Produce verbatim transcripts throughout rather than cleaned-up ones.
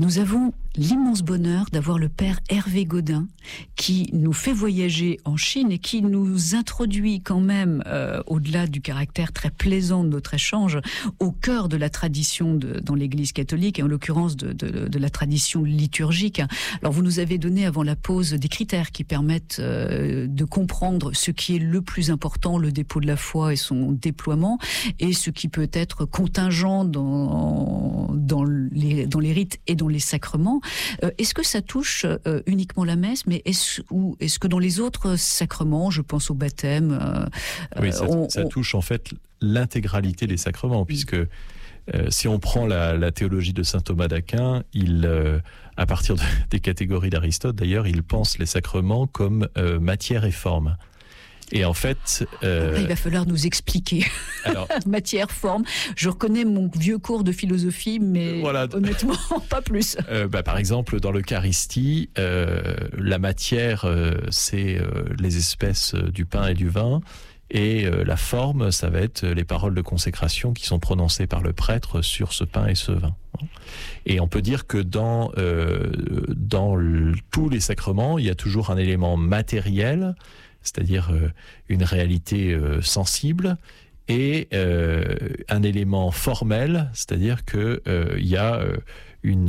Nous avons l'immense bonheur d'avoir le père Hervé Gaudin qui nous fait voyager en Chine et qui nous introduit quand même, euh, au-delà du caractère très plaisant de notre échange, au cœur de la tradition de, dans l'Église catholique et en l'occurrence de, de, de la tradition liturgique. Alors vous nous avez donné avant la pause des critères qui permettent euh, de comprendre ce qui est le plus important, le dépôt de la foi et son déploiement, et ce qui peut être contingent dans, dans, les, dans les rites et dans les sacrements. Euh, est-ce que ça touche euh, uniquement la messe, mais est-ce, ou est-ce que dans les autres sacrements, je pense au baptême... Euh, oui, ça, on, ça on... touche en fait l'intégralité des sacrements, puisque euh, si on prend la, la théologie de saint Thomas d'Aquin, il, euh, à partir de, des catégories d'Aristote d'ailleurs, il pense les sacrements comme euh, matière et forme. Et en fait... Euh... Il va falloir nous expliquer. Alors, matière, forme. Je reconnais mon vieux cours de philosophie, mais voilà. Honnêtement, pas plus. Euh, bah, par exemple, dans l'Eucharistie, euh, la matière, euh, c'est euh, les espèces du pain et du vin. Et euh, la forme, ça va être les paroles de consécration qui sont prononcées par le prêtre sur ce pain et ce vin. Et on peut dire que dans, euh, dans le, tous les sacrements, il y a toujours un élément matériel, c'est-à-dire euh, une réalité euh, sensible, et euh, un élément formel, c'est-à-dire que euh, il y a euh, une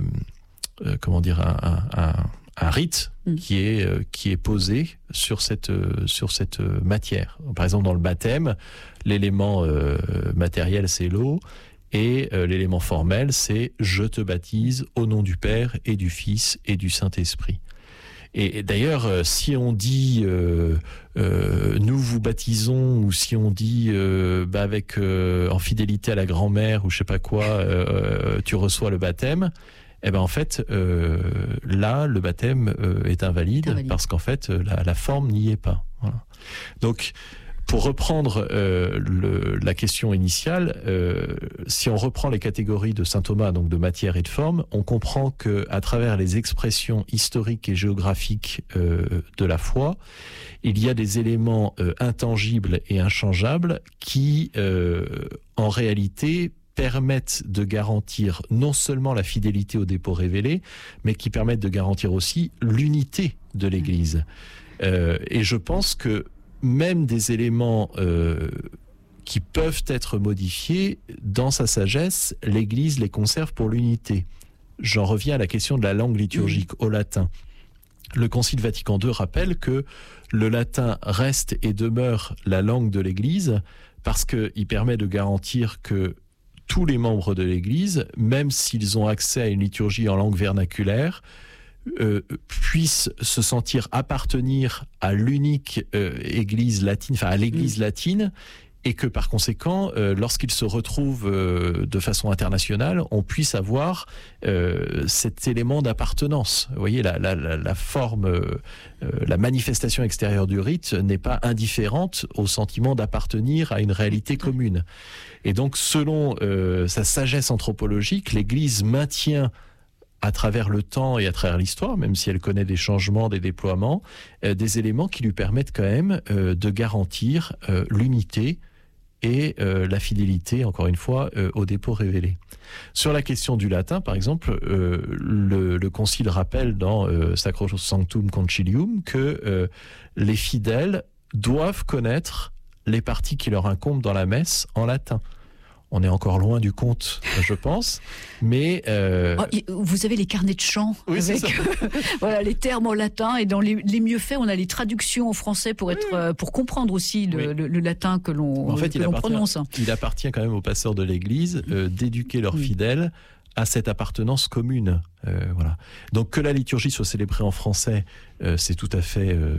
euh, comment dire un, un, un rite mm. qui est euh, qui est posé sur cette euh, sur cette matière. Par exemple, dans le baptême, l'élément euh, matériel c'est l'eau. Et euh, l'élément formel, c'est « Je te baptise au nom du Père et du Fils et du Saint-Esprit ». Et, et d'ailleurs, euh, si on dit euh, euh, « Nous vous baptisons » ou si on dit euh, bah, avec euh, en fidélité à la grand-mère ou je sais pas quoi, euh, tu reçois le baptême, eh ben en fait, euh, là, le baptême euh, est invalide, invalide parce qu'en fait, la, la forme n'y est pas. Voilà. Donc, pour reprendre euh, le, la question initiale, euh, si on reprend les catégories de saint Thomas, donc de matière et de forme, on comprend que à travers les expressions historiques et géographiques euh, de la foi, il y a des éléments euh, intangibles et inchangeables qui, euh, en réalité, permettent de garantir non seulement la fidélité au dépôt révélé, mais qui permettent de garantir aussi l'unité de l'Église. Euh, et je pense que même des éléments euh, qui peuvent être modifiés, dans sa sagesse, l'Église les conserve pour l'unité. J'en reviens à la question de la langue liturgique, mmh. au latin. Le Concile Vatican deux rappelle que le latin reste et demeure la langue de l'Église parce qu'il permet de garantir que tous les membres de l'Église, même s'ils ont accès à une liturgie en langue vernaculaire, Euh, puissent se sentir appartenir à l'unique euh, église latine, enfin à l'église mmh. latine, et que par conséquent, euh, lorsqu'ils se retrouvent euh, de façon internationale, on puisse avoir euh, cet élément d'appartenance. Vous voyez, la, la, la, la forme, euh, la manifestation extérieure du rite n'est pas indifférente au sentiment d'appartenir à une réalité commune. Et donc, selon euh, sa sagesse anthropologique, l'Église maintient à travers le temps et à travers l'histoire, même si elle connaît des changements, des déploiements, euh, des éléments qui lui permettent quand même euh, de garantir euh, l'unité et euh, la fidélité, encore une fois, euh, au dépôt révélé. Sur la question du latin, par exemple, euh, le, le Concile rappelle dans euh, Sacrosanctum Concilium que euh, les fidèles doivent connaître les parties qui leur incombent dans la messe en latin. On est encore loin du compte, je pense, mais... Euh... Oh, vous avez les carnets de chant, oui, avec euh, voilà, les termes en latin, et dans les, les mieux faits, on a les traductions en français pour, être, oui. euh, pour comprendre aussi le, oui. le, le latin que l'on, en fait, que l'on prononce. Il appartient quand même aux pasteurs de l'Église euh, d'éduquer leurs oui. fidèles à cette appartenance commune. Euh, voilà. Donc que la liturgie soit célébrée en français, euh, c'est tout à fait euh,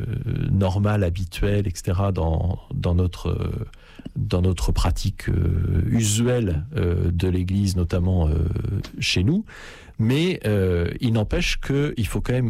normal, habituel, et cetera dans, dans notre... Euh, dans notre pratique euh, usuelle euh, de l'Église, notamment euh, chez nous. Mais euh, il n'empêche qu'il faut quand même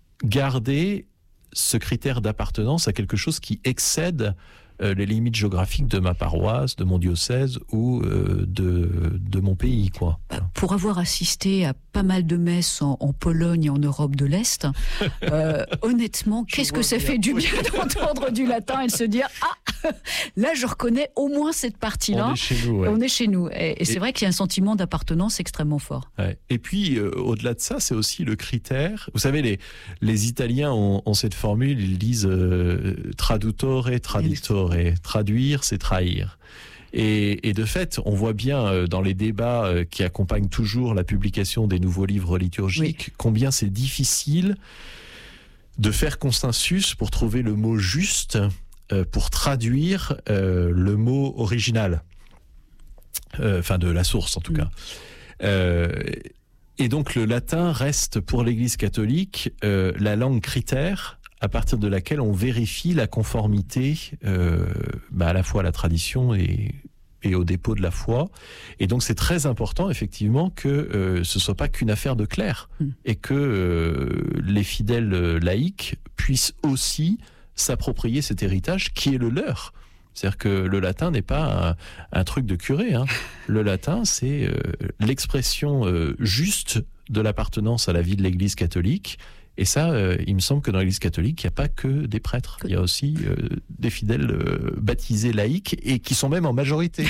garder ce critère d'appartenance à quelque chose qui excède euh, les limites géographiques de ma paroisse, de mon diocèse ou euh, de, de mon pays, quoi. Pour pour avoir assisté à pas mal de messes en, en Pologne et en Europe de l'Est, euh, honnêtement, je qu'est-ce que ça bien. fait du bien d'entendre du latin et de se dire ah, là je reconnais au moins cette partie-là. On est chez nous. Ouais. On est chez nous. Et, et c'est et... vrai qu'il y a un sentiment d'appartenance extrêmement fort. Ouais. Et puis, euh, au-delà de ça, c'est aussi le critère. Vous savez, les, les Italiens ont, ont cette formule, ils disent euh, traduttore, traditore. Traduire, c'est trahir. Et, et de fait, on voit bien dans les débats qui accompagnent toujours la publication des nouveaux livres liturgiques, oui. combien c'est difficile de faire consensus pour trouver le mot juste, euh, pour traduire euh, le mot original. Euh, enfin, de la source, en tout oui. cas. Euh, et donc, le latin reste, pour l'Église catholique, euh, la langue critère à partir de laquelle on vérifie la conformité euh, bah à la fois à la tradition et, et au dépôt de la foi. Et donc c'est très important effectivement que euh, ce soit pas qu'une affaire de clercs mmh. et que euh, les fidèles laïcs puissent aussi s'approprier cet héritage qui est le leur. C'est-à-dire que le latin n'est pas un, un truc de curé. Hein. Le latin, c'est euh, l'expression euh, juste de l'appartenance à la vie de l'Église catholique. Et ça, euh, il me semble que dans l'Église catholique, il n'y a pas que des prêtres. Il y a aussi euh, des fidèles euh, baptisés laïcs et qui sont même en majorité.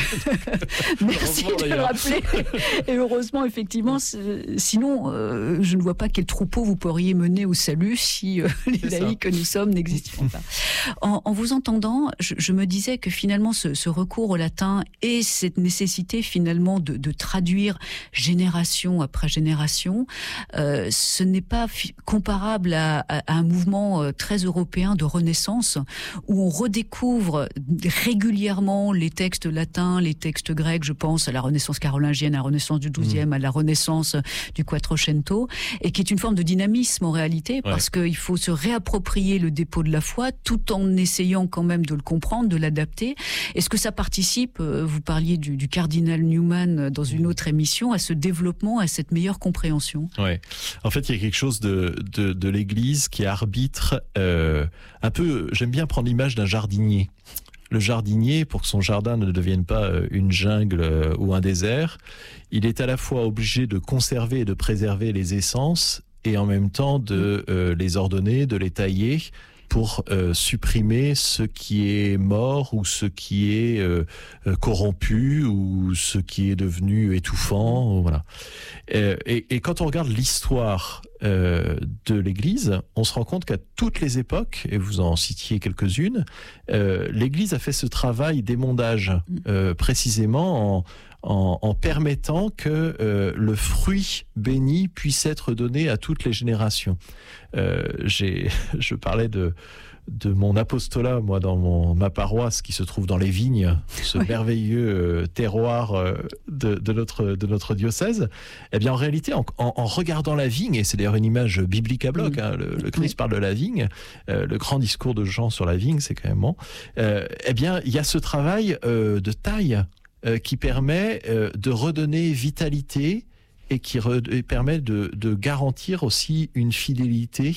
Merci de le rappeler. Et heureusement, effectivement, sinon, euh, je ne vois pas quel troupeau vous pourriez mener au salut si euh, les C'est laïcs ça. que nous sommes n'existaient pas. En, en vous entendant, je, je me disais que finalement, ce, ce recours au latin et cette nécessité finalement de, de traduire génération après génération, euh, ce n'est pas fi- comparable À, à un mouvement très européen de renaissance où on redécouvre régulièrement les textes latins, les textes grecs, je pense à la Renaissance carolingienne, à la Renaissance du douzième, mmh. à la Renaissance du Quattrocento, et qui est une forme de dynamisme en réalité, parce ouais. qu'il faut se réapproprier le dépôt de la foi tout en essayant quand même de le comprendre, de l'adapter. Est-ce que ça participe, vous parliez du, du cardinal Newman dans une autre émission, à ce développement, à cette meilleure compréhension? Oui, en fait il y a quelque chose de, de de l'Église qui arbitre euh, un peu, j'aime bien prendre l'image d'un jardinier. Le jardinier, pour que son jardin ne devienne pas une jungle euh, ou un désert, il est à la fois obligé de conserver et de préserver les essences et en même temps de euh, les ordonner, de les tailler pour euh, supprimer ce qui est mort ou ce qui est euh, corrompu ou ce qui est devenu étouffant. Voilà. Et, et, et quand on regarde l'histoire euh, de l'Église, on se rend compte qu'à toutes les époques, et vous en citiez quelques-unes, euh, l'Église a fait ce travail d'émondage euh, précisément en En, en permettant que euh, le fruit béni puisse être donné à toutes les générations. Euh, j'ai, je parlais de, de mon apostolat, moi, dans mon, ma paroisse qui se trouve dans les vignes, ce oui. merveilleux euh, terroir euh, de, de, notre, de notre diocèse. Eh bien, en réalité, en, en, en regardant la vigne, et c'est d'ailleurs une image biblique à bloc, mmh. hein, le, le Christ oui. parle de la vigne, euh, le grand discours de Jean sur la vigne, c'est quand même bon. Euh, eh bien, il y a ce travail euh, de taille Euh, qui permet euh, de redonner vitalité et qui re- et permet de, de garantir aussi une fidélité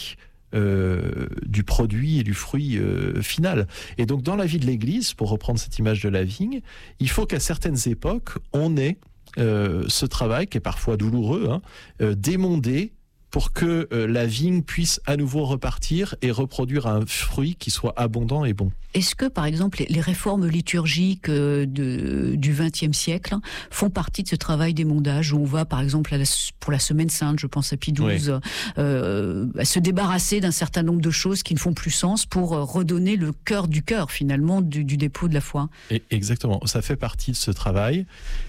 euh, du produit et du fruit euh, final. Et donc dans la vie de l'Église, pour reprendre cette image de la vigne, il faut qu'à certaines époques, on ait euh, ce travail qui est parfois douloureux, hein, euh, d'émonder pour que euh, la vigne puisse à nouveau repartir et reproduire un fruit qui soit abondant et bon. Est-ce que, par exemple, les, les réformes liturgiques euh, de, du vingtième siècle font partie de ce travail d'émondage où on va, par exemple, à la, pour la Semaine Sainte, je pense à Pie douze, oui. euh, à se débarrasser d'un certain nombre de choses qui ne font plus sens pour redonner le cœur du cœur, finalement, du, du dépôt de la foi? Et exactement, ça fait partie de ce travail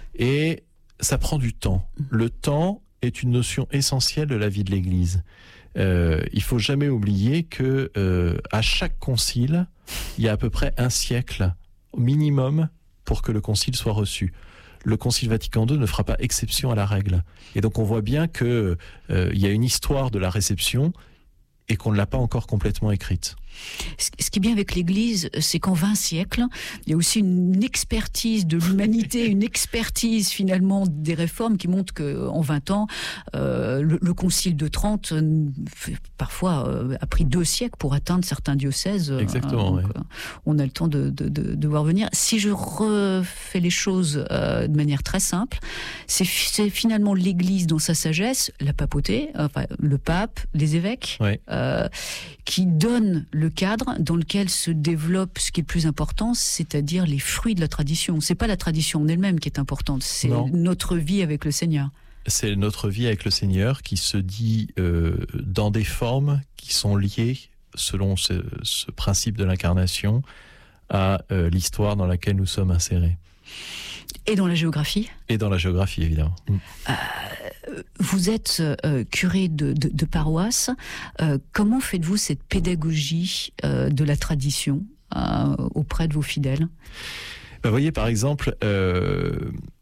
et ça prend du temps. Le temps est une notion essentielle de la vie de l'Église. Euh, il faut jamais oublier que euh, à chaque concile, il y a à peu près un siècle au minimum pour que le concile soit reçu. Le Concile Vatican deux ne fera pas exception à la règle. Et donc on voit bien que euh, il y a une histoire de la réception et qu'on ne l'a pas encore complètement écrite. Ce qui est bien avec l'Église, c'est qu'en vingt siècles, il y a aussi une expertise de l'humanité, une expertise finalement des réformes qui montre qu'en vingt ans, euh, le, le Concile de Trente, euh, parfois, euh, a pris deux siècles pour atteindre certains diocèses. Exactement. Euh, donc, ouais. euh, on a le temps de, de, de, de voir venir. Si je refais les choses euh, de manière très simple, c'est, c'est finalement l'Église dans sa sagesse, la papauté, enfin, le pape, les évêques, Ouais. euh, qui donnent le cadre dans lequel se développe ce qui est le plus important, c'est-à-dire les fruits de la tradition. C'est pas la tradition en elle-même qui est importante, c'est Non. notre vie avec le Seigneur. C'est notre vie avec le Seigneur qui se dit euh, dans des formes qui sont liées, selon ce, ce principe de l'incarnation, à euh, l'histoire dans laquelle nous sommes insérés. Et dans la géographie ? Et dans la géographie, évidemment. Euh, vous êtes euh, curé de, de, de paroisse. Euh, comment faites-vous cette pédagogie euh, de la tradition euh, auprès de vos fidèles ? Vous voyez, par exemple, euh,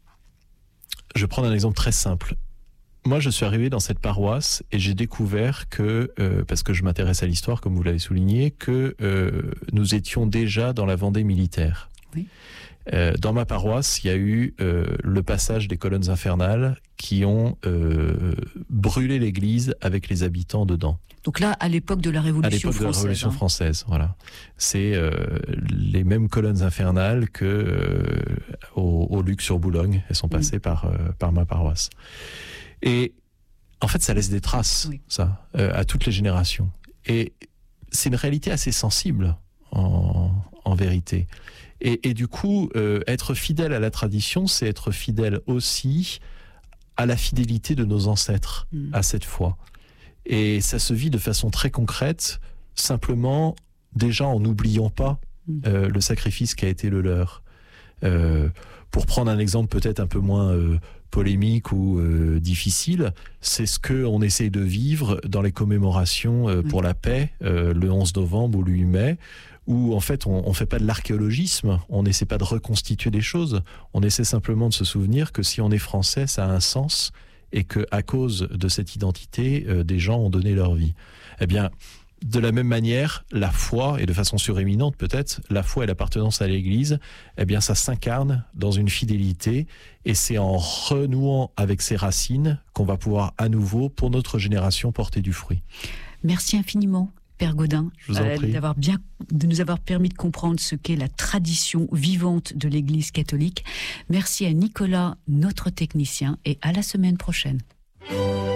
je vais prendre un exemple très simple. Moi, je suis arrivé dans cette paroisse et j'ai découvert que, euh, parce que je m'intéresse à l'histoire, comme vous l'avez souligné, que euh, nous étions déjà dans la Vendée militaire. Oui. Euh, dans ma paroisse, il y a eu euh, le passage des colonnes infernales qui ont euh, brûlé l'église avec les habitants dedans. Donc là, à l'époque de la Révolution À l'époque française. de la Révolution hein. française, voilà. C'est euh, les mêmes colonnes infernales que euh, au, au Luc sur Boulogne. Elles sont passées mmh. par, euh, par ma paroisse. Et en fait, ça laisse des traces, oui. ça, euh, à toutes les générations. Et c'est une réalité assez sensible, en, en vérité. Et, et du coup, euh, être fidèle à la tradition, c'est être fidèle aussi à la fidélité de nos ancêtres, mmh. à cette foi. Et ça se vit de façon très concrète, simplement, déjà en n'oubliant pas mmh. euh, le sacrifice qui a été le leur. Euh, pour prendre un exemple peut-être un peu moins euh, polémique ou euh, difficile, c'est ce qu'on essaye de vivre dans les commémorations euh, pour mmh. la paix, euh, le onze novembre ou le huit mai, où en fait on ne fait pas de l'archéologisme, on n'essaie pas de reconstituer des choses, on essaie simplement de se souvenir que si on est français, ça a un sens, et qu'à cause de cette identité, euh, des gens ont donné leur vie. Eh bien, de la même manière, la foi, et de façon suréminente peut-être, la foi et l'appartenance à l'Église, eh bien ça s'incarne dans une fidélité, et c'est en renouant avec ses racines qu'on va pouvoir à nouveau, pour notre génération, porter du fruit. Merci infiniment, Père Gaudin, euh, d'avoir bien, de nous avoir permis de comprendre ce qu'est la tradition vivante de l'Église catholique. Merci à Nicolas, notre technicien, et à la semaine prochaine.